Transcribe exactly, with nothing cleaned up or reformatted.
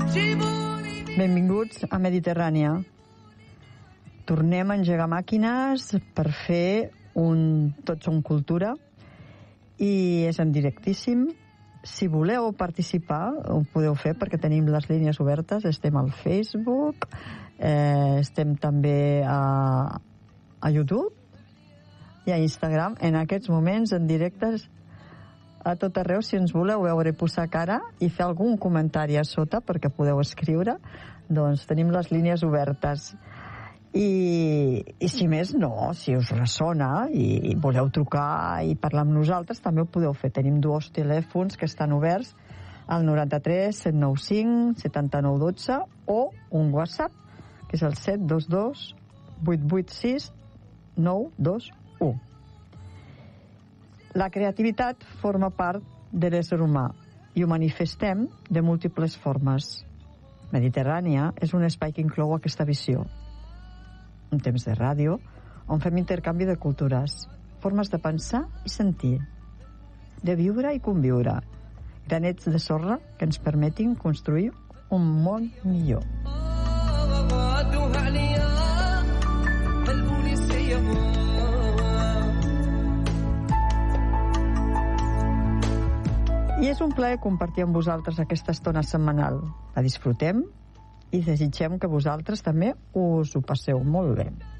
Benvinguts a Mediterrània. Tornem a engegar màquines per fer un Tots som cultura i és en directíssim. Si voleu participar, ho podeu fer perquè tenim les línies obertes. Estem al Facebook, eh, estem també a, a YouTube i a Instagram. En aquests moments, en directes, a tot arreu, si ens voleu veure posar cara i fer algun comentari a sota perquè podeu escriure, doncs tenim les línies obertes. I, i si més no, si us ressona i, i voleu trucar i parlar amb nosaltres, també ho podeu fer. Tenim dos telèfons que estan oberts, el noranta-tres set nou cinc setanta-nou dotze o un WhatsApp, que és el set dos dos vuit vuit sis nou dos u. La creativitat forma part de l'ésser humà i ho manifestem de múltiples formes. Mediterrània és un espai que inclou aquesta visió. Un temps de ràdio on fem intercanvi de cultures, formes de pensar i sentir, de viure i conviure, granets de sorra que ens permetin construir un món millor. I és un plaer compartir amb vosaltres aquesta estona setmanal. La disfrutem i desitgem que vosaltres també us ho passeu molt bé.